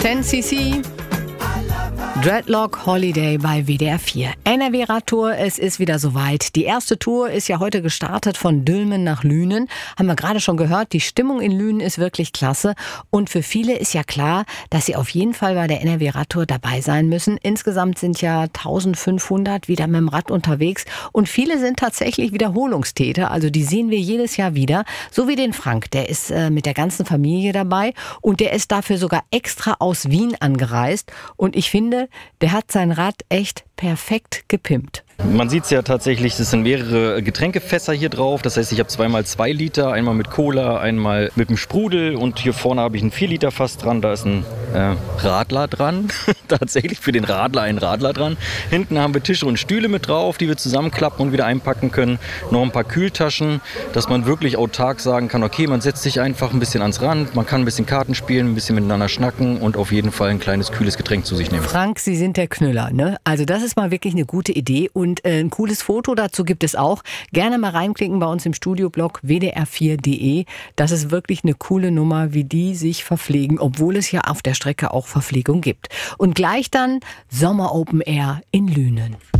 10cc. Dreadlock Holiday bei WDR 4. NRW-Radtour, es ist wieder soweit. Die erste Tour ist ja heute gestartet von Dülmen nach Lünen. Haben wir gerade schon gehört, die Stimmung in Lünen ist wirklich klasse. Und für viele ist ja klar, dass sie auf jeden Fall bei der NRW-Radtour dabei sein müssen. Insgesamt sind ja 1500 wieder mit dem Rad unterwegs. Und viele sind tatsächlich Wiederholungstäter. Also die sehen wir jedes Jahr wieder. So wie den Frank, der ist mit der ganzen Familie dabei. Und der ist dafür sogar extra aus Wien angereist. Und ich finde, der hat sein Rad echt perfekt gepimpt. Man sieht es ja tatsächlich, es sind mehrere Getränkefässer hier drauf. Das heißt, ich habe zweimal 2 Liter, einmal mit Cola, einmal mit dem Sprudel. Und hier vorne habe ich ein 4 Liter Fass dran. Da ist ein Radler dran. Tatsächlich für den Radler ein Radler dran. Hinten haben wir Tische und Stühle mit drauf, die wir zusammenklappen und wieder einpacken können. Noch ein paar Kühltaschen, dass man wirklich autark sagen kann, okay, man setzt sich einfach ein bisschen ans Rand, man kann ein bisschen Karten spielen, ein bisschen miteinander schnacken und auf jeden Fall ein kleines kühles Getränk zu sich nehmen. Frank, Sie sind der Knüller, ne? Also das ist mal wirklich eine gute Idee und ein cooles Foto dazu gibt es auch. Gerne mal reinklicken bei uns im Studioblog wdr4.de. Das ist wirklich eine coole Nummer, wie die sich verpflegen, obwohl es ja auf der Strecke auch Verpflegung gibt. Und gleich dann Sommer Open Air in Lünen.